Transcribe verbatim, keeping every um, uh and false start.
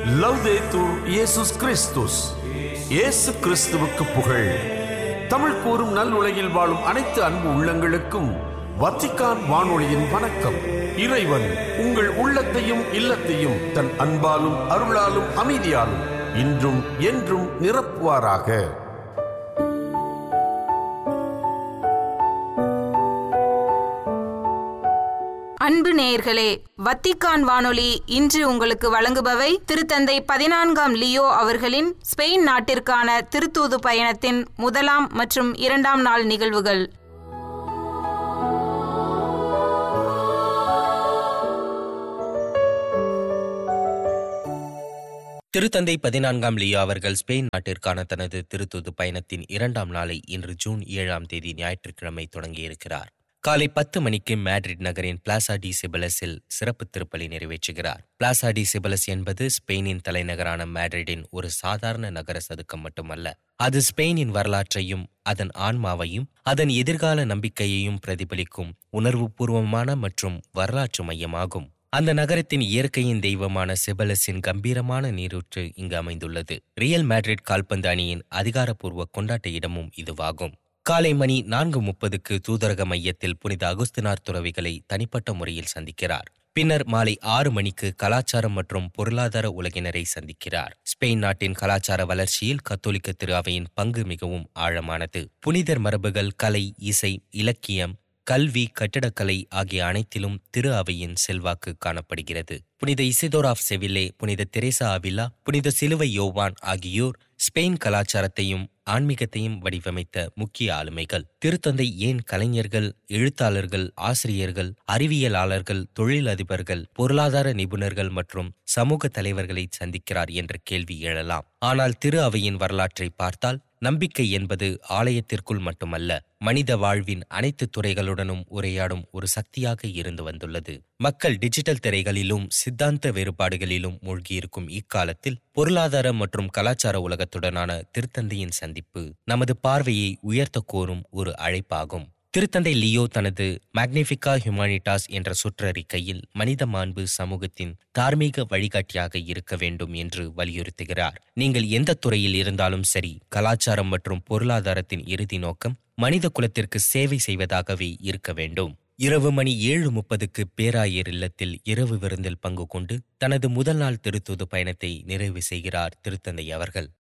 லவ்தேத்தூர் இயேசுஸ் கிறிஸ்துஸ். இயேசு கிறிஸ்துவுக்கு புகழ். தமிழ் கூறும் நல் உலகில் வாழும் அனைத்து அன்பு உள்ளங்களுக்கும் வத்திக்கான் வானொலியின் வணக்கம். இறைவன் உங்கள் உள்ளத்தையும் இல்லத்தையும் தன் அன்பாலும் அருளாலும் அமைதியாலும் இன்றும் என்றும் நிரப்புவாராக. அன்பு நேயர்களே, வத்திக்கான் வானொலி இன்று உங்களுக்கு வழங்குபவை திருத்தந்தை பதினான்காம் லியோ அவர்களின் ஸ்பெயின் நாட்டிற்கான திருத்தூது பயணத்தின் முதலாம் மற்றும் இரண்டாம் நாள் நிகழ்வுகள். திருத்தந்தை பதினான்காம் லியோ அவர்கள் ஸ்பெயின் நாட்டிற்கான தனது திருத்தூது பயணத்தின் இரண்டாம் நாளை இன்று ஜூன் ஏழாம் தேதி ஞாயிற்றுக்கிழமை தொடங்கியிருக்கிறார். காலை பத்து மணிக்கு மேட்ரிட் நகரின் பிளாசா டி சிபலஸில் சிறப்பு திருப்பலி நிறைவேற்றுகிறார். பிளாசா டி சிபலஸ் என்பது ஸ்பெயினின் தலைநகரான மேட்ரிடின் ஒரு சாதாரண நகர சதுக்கம் மட்டுமல்ல. அது ஸ்பெயினின் வரலாற்றையும் அதன் ஆன்மாவையும் அதன் எதிர்கால நம்பிக்கையையும் பிரதிபலிக்கும் உணர்வுபூர்வமான மற்றும் வரலாற்று மையமாகும். அந்த நகரத்தின் இயற்கையின் தெய்வமான சிபலஸின் கம்பீரமான நீரூற்று இங்கு அமைந்துள்ளது. ரியல் மேட்ரிட் கால்பந்து அணியின் அதிகாரப்பூர்வ கொண்டாட்ட இடமும் இதுவாகும். காலை மணி நான்கு முப்பதுக்கு தூதரக மையத்தில் புனித அகுஸ்தினார் துறவிகளை தனிப்பட்ட முறையில் சந்திக்கிறார். பின்னர் மாலை ஆறு மணிக்கு கலாச்சாரம் மற்றும் பொருளாதார உலகினரை சந்திக்கிறார். ஸ்பெயின் நாட்டின் கலாச்சார வளர்ச்சியில் கத்தோலிக்க திரு அவையின் பங்கு மிகவும் ஆழமானது. புனிதர் மரபுகள், கலை, இசை, இலக்கியம், கல்வி, கட்டிடக்கலை ஆகிய அனைத்திலும் திரு அவையின் செல்வாக்கு காணப்படுகிறது. புனித இசிதோர் ஆஃப் செவில்லே, புனித தெரேசா அவிலா, புனித சிலுவை யோவான் ஆகியோர் ஸ்பெயின் கலாச்சாரத்தையும் ஆன்மீகத்தையும் வடிவமைத்த முக்கிய ஆளுமைகள். திருத்தந்தை ஏன் கலைஞர்கள், எழுத்தாளர்கள், ஆசிரியர்கள், அறிவியலாளர்கள், தொழிலதிபர்கள், பொருளாதார நிபுணர்கள் மற்றும் சமூக தலைவர்களை சந்திக்கிறார் என்ற கேள்வி எழலாம். ஆனால் திரு அவையின் வரலாற்றை பார்த்தால் நம்பிக்கை என்பது ஆலயத்திற்குள் மட்டுமல்ல, மனித வாழ்வின் அனைத்து துறைகளுடனும் உரையாடும் ஒரு சக்தியாக இருந்து வந்துள்ளது. மக்கள் டிஜிட்டல் திரைகளிலும் சித்தாந்த வேறுபாடுகளிலும் மூழ்கியிருக்கும் இக்காலத்தில் பொருளாதார மற்றும் கலாச்சார உலகத்துடனான திருத்தந்தையின் சந்திப்பு நமது பார்வையை உயர்த்த கோரும் ஒரு அழைப்பாகும். திருத்தந்தை லியோ தனது மேக்னிஃபிகா ஹியூமானிட்டாஸ் என்ற சுற்றறிக்கையில் மனித மாண்பு சமூகத்தின் தார்மீக வழிகாட்டியாக இருக்க வேண்டும் என்று வலியுறுத்துகிறார். நீங்கள் எந்த துறையில் இருந்தாலும் சரி, கலாச்சாரம் மற்றும் பொருளாதாரத்தின் இறுதி நோக்கம் மனித குலத்திற்கு சேவை செய்வதாகவே இருக்க வேண்டும். இரவு மணி ஏழு முப்பதுக்கு பேராயர் இல்லத்தில் இரவு விருந்தில் பங்கு கொண்டு தனது முதல் நாள் திருத்தூது பயணத்தை நிறைவு செய்கிறார் திருத்தந்தை அவர்கள்.